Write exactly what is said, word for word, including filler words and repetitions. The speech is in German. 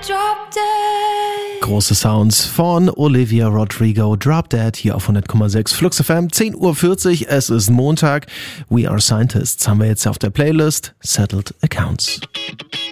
Große Sounds von Olivia Rodrigo, Drop Dead, hier auf hundert Komma sechs Flux F M, zehn Uhr vierzig, es ist Montag. We Are Scientists haben wir jetzt auf der Playlist, Settled Accounts.